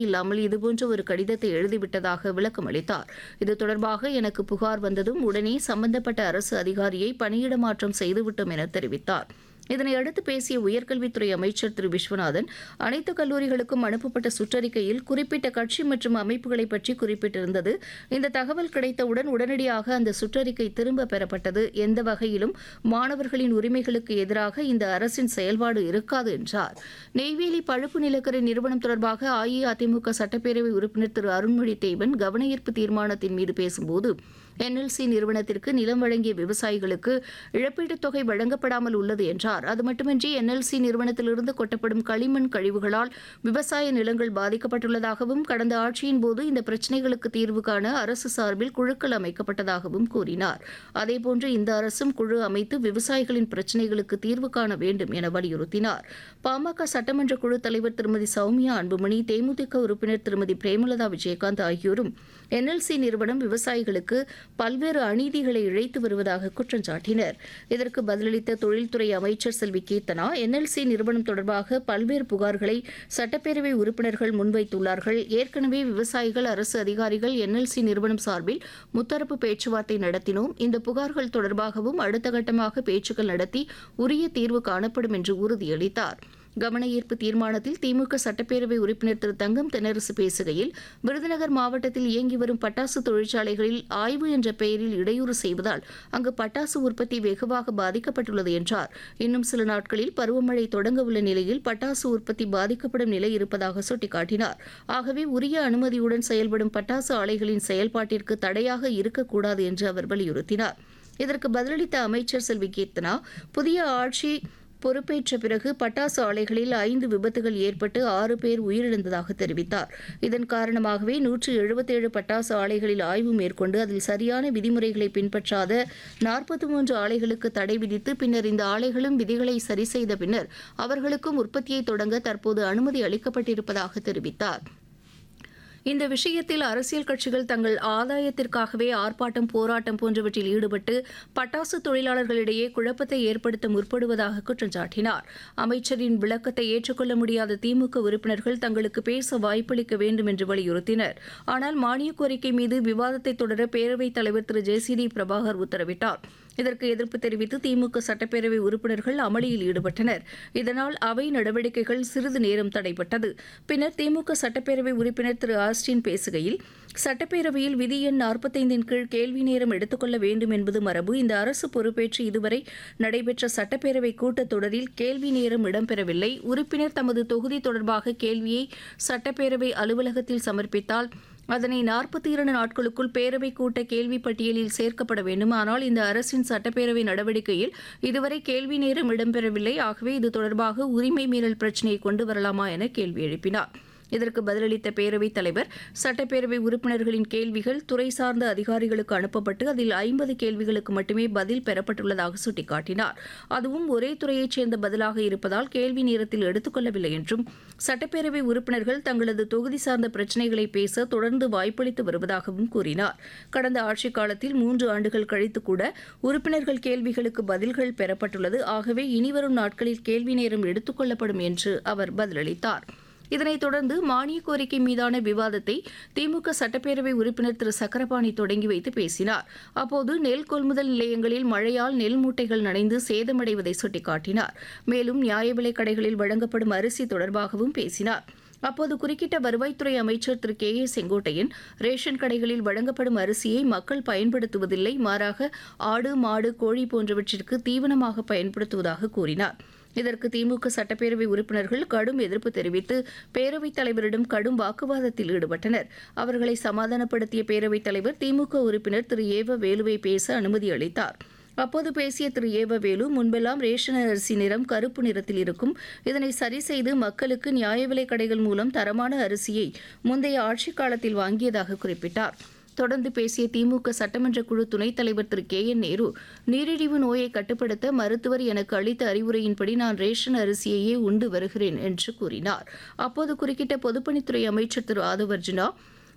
இல்லாமல் இதுபோன்ற ஒரு கடிதத்தை எழுதிவிட்டதாக விளக்கம் அளித்தார். இது தொடர்பாக எனக்கு புகார் வந்ததும் உடனே சம்பந்தப்பட்ட அரசு அதிகாரியை பணியிட மாற்றம் செய்துவிட்டோம் என தெரிவித்தார். இதனையடுத்து பேசிய உயர்கல்வித்துறை அமைச்சர் திரு விஸ்வநாதன், அனைத்து கல்லூரிகளுக்கும் அனுப்பப்பட்ட சுற்றறிக்கையில் குறிப்பிட்ட கட்சி மற்றும் அமைப்புகளை பற்றி குறிப்பிட்டிருந்தது. இந்த தகவல் கிடைத்தவுடன் உடனடியாக அந்த சுற்றறிக்கை திரும்ப பெறப்பட்டது. எந்த வகையிலும் மாணவர்களின் உரிமைகளுக்கு எதிராக இந்த அரசின் செயல்பாடு இருக்காது என்றார். நெய்வேலி பழுப்பு நிலக்கரி நிறுவனம் தொடர்பாக அஇஅதிமுக சட்டப்பேரவை உறுப்பினர் திரு அருண்மொழி தேவன் கவனஈர்ப்பு தீர்மானத்தின் மீது பேசும்போது, என்எல்சி நிறுவனத்திற்கு நிலம் வழங்கிய விவசாயிகளுக்கு இழப்பீட்டுத் தொகை வழங்கப்படாமல் உள்ளது என்றார். அது மட்டுமின்றி என்எல்சி நிறுவனத்திலிருந்து கொட்டப்படும் களிமண் கழிவுகளால் விவசாய நிலங்கள் பாதிக்கப்பட்டுள்ளதாகவும் கடந்த ஆட்சியின் போது இந்த பிரச்சினைகளுக்கு தீர்வு காண அரசு சார்பில் குழுக்கள் அமைக்கப்பட்டதாகவும் கூறினார். அதேபோன்று இந்த அரசும் குழு அமைத்து விவசாயிகளின் பிரச்சினைகளுக்கு தீர்வு காண வேண்டும் என வலியுறுத்தினார். பாமக சட்டமன்ற குழு தலைவர் திருமதி சௌமியா அன்புமணி, தேமுதிக உறுப்பினர் திருமதி பிரேமலதா விஜயகாந்த் ஆகியோரும் என்எல்சி நிறுவனம் விவசாயிகளுக்கு பல்வேறு அநீதிகளை இழைத்து வருவதாக குற்றம் சாட்டினர். இதற்கு பதிலளித்த தொழில்துறை அமைச்சர் செல்வி கீர்த்தனா, என்எல்சி நிறுவனம் தொடர்பாக பல்வேறு புகார்களை சட்டப்பேரவை உறுப்பினர்கள் முன்வைத்துள்ளார்கள். ஏற்கனவே விவசாயிகள், அரசு அதிகாரிகள், என்எல்சி நிறுவனம் சார்பில் முத்தரப்பு பேச்சுவார்த்தை நடத்தினோம். இந்த புகார்கள் தொடர்பாகவும் அடுத்த கட்டமாக பேச்சுக்கள் நடத்தி உரிய தீர்வு காணப்படும் என்று உறுதியளித்தார். கவன ஈர்ப்பு தீர்மானத்தில் திமுக சட்டப்பேரவை உறுப்பினர் திரு தங்கம் தென்னரசு பேசுகையில், விருதுநகர் மாவட்டத்தில் இயங்கி வரும் பட்டாசு தொழிற்சாலைகளில் ஆய்வு என்ற பெயரில் இடையூறு செய்வதால் அங்கு பட்டாசு உற்பத்தி வெகுவாக பாதிக்கப்பட்டுள்ளது என்றார். இன்னும் சில நாட்களில் பருவமழை தொடங்க உள்ள நிலையில் பட்டாசு உற்பத்தி பாதிக்கப்படும் நிலை இருப்பதாக சுட்டிக்காட்டினார். ஆகவே உரிய அனுமதியுடன் செயல்படும் பட்டாசு ஆலைகளின் செயல்பாட்டிற்கு தடையாக இருக்கக்கூடாது என்று அவர் வலியுறுத்தினார். இதற்கு பதிலளித்த அமைச்சர் செல்வி கீர்த்தனா, புதிய ஆட்சி பொறுப்பேற்ற பிறகு பட்டாசு ஆலைகளில் 5 விபத்துகள் ஏற்பட்டு 6 பேர் உயிரிழந்ததாக தெரிவித்தார். இதன் காரணமாகவே 177 பட்டாசு ஆலைகளில் ஆய்வு மேற்கொண்டு அதில் சரியான விதிமுறைகளை பின்பற்றாத 43 ஆலைகளுக்கு தடை விதித்து பின்னர் இந்த ஆலைகளும் விதிகளை சரி செய்த பின்னர் அவர்களுக்கும் உற்பத்தியை தொடங்க தற்போது அனுமதி அளிக்கப்பட்டிருப்பதாக தெரிவித்தார். இந்த விஷயத்தில் அரசியல் கட்சிகள் தங்கள் ஆதாயத்திற்காகவே ஆர்ப்பாட்டம், போராட்டம் போன்றவற்றில் ஈடுபட்டு பட்டாசு தொழிலாளர்களிடையே குழப்பத்தை ஏற்படுத்த முற்படுவதாக குற்றம் சாட்டினார். அமைச்சரின் விளக்கத்தை ஏற்றுக்கொள்ள முடியாத திமுக உறுப்பினர்கள் தங்களுக்கு பேச வாய்ப்பளிக்க வேண்டும் என்று வலியுறுத்தினர். ஆனால் மானியக் கோரிக்கை மீது விவாதத்தை தொடர பேரவைத் தலைவர் திரு ஜே.சி.டி. பிரபாகர் உத்தரவிட்டார். இதற்கு எதிர்ப்பு தெரிவித்து திமுக சட்டப்பேரவை உறுப்பினர்கள் அமளியில் ஈடுபட்டனர். இதனால் அவை நடவடிக்கைகள் சிறிது நேரம் தடைபட்டது. பின்னர் திமுக சட்டப்பேரவை உறுப்பினர் திரு ஆஸ்டின் பேசுகையில், சட்டப்பேரவையில் விதி எண் 45 கீழ் கேள்வி நேரம் எடுத்துக்கொள்ள வேண்டும் என்பது மரபு. இந்த அரசு பொறுப்பேற்று இதுவரை நடைபெற்ற சட்டப்பேரவை கூட்டத்தொடரில் கேள்வி நேரம் இடம்பெறவில்லை. உறுப்பினர் தமது தொகுதி தொடர்பாக கேள்வியை சட்டப்பேரவை அலுவலகத்தில் சமர்ப்பித்தால் அதனை 42 நாட்களுக்குள் பேரவை கூட்ட கேள்வி பட்டியலில் சேர்க்கப்பட வேண்டும். ஆனால் இந்த அரசின் சட்டப்பேரவை நடவடிக்கையில் இதுவரை கேள்வி நேரம் இடம்பெறவில்லை. ஆகவே இது தொடர்பாக உரிமை மீறல் பிரச்சினையை கொண்டு வரலாமா என கேள்வி எழுப்பினார். இதற்கு பதிலளித்த பேரவைத் தலைவர், சட்டப்பேரவை உறுப்பினர்களின் கேள்விகள் துறை சார்ந்த அதிகாரிகளுக்கு அனுப்பப்பட்டு அதில் 50 கேள்விகளுக்கு மட்டுமே பதில் பெறப்பட்டுள்ளதாக சுட்டிக்காட்டினார். அதுவும் ஒரே துறையைச் சேர்ந்த பதிலாக இருப்பதால் கேள்வி நேரத்தில் எடுத்துக்கொள்ளவில்லை என்றும், சட்டப்பேரவை உறுப்பினர்கள் தங்களது தொகுதி சார்ந்த பிரச்சினைகளை பேச தொடர்ந்து வாய்ப்பளித்து வருவதாகவும் கூறினார். கடந்த ஆட்சிக் காலத்தில் 3 ஆண்டுகள் கழித்து கூட உறுப்பினர்கள் கேள்விகளுக்கு பதில்கள் பெறப்பட்டுள்ளது. ஆகவே இனிவரும் நாட்களில் கேள்வி நேரம் எடுத்துக்கொள்ளப்படும் என்று அவர் பதிலளித்தார். இதனைத் தொடர்ந்து மானியக் கோரிக்கை மீதான விவாதத்தை திமுக சட்டப்பேரவை உறுப்பினர் திரு சக்கரபாணி தொடங்கி வைத்து பேசினார். அப்போது நெல் கொள்முதல் நிலையங்களில் மழையால் நெல் மூட்டைகள் நனைந்து சேதமடைவதை சுட்டிக்காட்டினார். மேலும் நியாய விலைக் கடைகளில் வழங்கப்படும் அரிசி தொடர்பாகவும் பேசினார். அப்போது குறுக்கிட்ட வருவாய்த்துறை அமைச்சர் திரு கே.ஏ. செங்கோட்டையன், ரேஷன் கடைகளில் வழங்கப்படும் அரிசியை மக்கள் பயன்படுத்துவதில்லை, மாறாக ஆடு, மாடு, கோழி போன்றவற்றிற்கு தீவனமாக பயன்படுத்துவதாக கூறினார். இதற்கு திமுக சட்டப்பேரவை உறுப்பினர்கள் கடும் எதிர்ப்பு தெரிவித்து பேரவைத் தலைவரிடம் கடும் வாக்குவாதத்தில் ஈடுபட்டனர். அவர்களை சமாதானப்படுத்திய பேரவைத் தலைவர் திமுக உறுப்பினர் திரு ஏவ வேலுவை பேச அனுமதி அளித்தார். அப்போது பேசிய திரு ஏவ வேலு, முன்பெல்லாம் ரேஷன் அரிசி நிறம் கருப்பு நிறத்தில் இருக்கும். இதனை சரி செய்து மக்களுக்கு நியாய விலைக் கடைகள் மூலம் தரமான அரிசியை முந்தைய ஆட்சிக் காலத்தில் வாங்கியதாக குறிப்பிட்டார். தொடர்ந்து பேசிய திமுக சட்டமன்ற குழு துணைத் தலைவர் திரு கே.என். நேரு, நீரிழிவு நோயை கட்டுப்படுத்த மருத்துவர் எனக்கு அளித்த அறிவுரையின்படி நான் ரேஷன் அரிசியையே உண்டு வருகிறேன் என்று கூறினார். அப்போது குறுக்கிட்ட பொதுப்பணித்துறை அமைச்சர் திரு ஆதவ் அர்ஜுனா,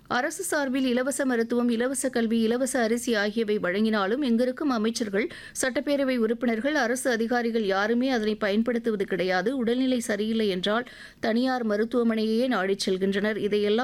அரசு சார்பில் இலவச மருத்துவம், இலவச கல்வி, இலவச அரிசி ஆகியவை வழங்கினாலும் இங்கிருக்கும் அமைச்சர்கள், சட்டப்பேரவை உறுப்பினர்கள், அரசு அதிகாரிகள் யாருமே அதனை பயன்படுத்துவது கிடையாது. உடல்நிலை சரியில்லை என்றால் தனியார் மருத்துவமனையையே நாடிச் செல்கின்றனர். இதையெல்லாம்